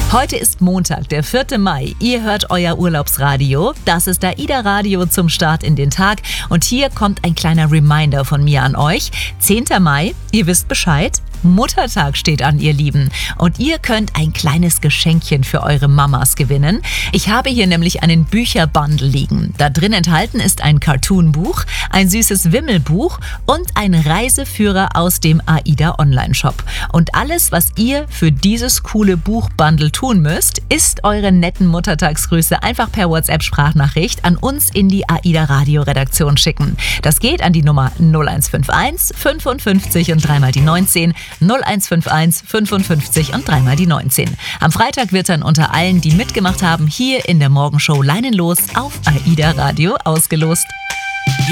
Heute ist Montag, der 4. Mai. Ihr hört euer Urlaubsradio. Das ist AIDA Radio zum Start in den Tag. Und hier kommt ein kleiner Reminder von mir an euch. 10. Mai, ihr wisst Bescheid. Muttertag steht an, ihr Lieben. Und ihr könnt ein kleines Geschenkchen für eure Mamas gewinnen. Ich habe hier nämlich einen Bücherbundle liegen. Da drin enthalten ist ein Cartoonbuch, ein süßes Wimmelbuch und ein Reiseführer aus dem AIDA Online-Shop. Und alles, was ihr für dieses coole Buchbundle tun müsst, ist eure netten Muttertagsgrüße einfach per WhatsApp-Sprachnachricht an uns in die AIDA Radio-Redaktion schicken. Das geht an die Nummer 0151 55 und dreimal die 19, 0151 55 und dreimal die 19. Am Freitag wird dann unter allen, die mitgemacht haben, hier in der Morgenshow Leinenlos auf AIDA Radio ausgelost.